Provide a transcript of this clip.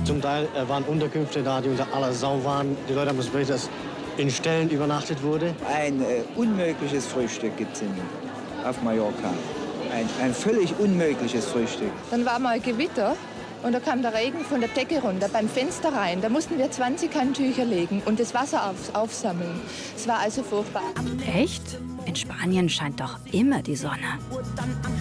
Zum Teil waren Unterkünfte da, die unter aller Sau waren. Die Leute haben das berichtet, dass in Ställen übernachtet wurde. Ein unmögliches Frühstück gibt es auf Mallorca. Ein völlig unmögliches Frühstück. Dann war mal Gewitter und da kam der Regen von der Decke runter beim Fenster rein. Da mussten wir 20 Handtücher legen und das Wasser aufsammeln. Es war also furchtbar. Echt? In Spanien scheint doch immer die Sonne.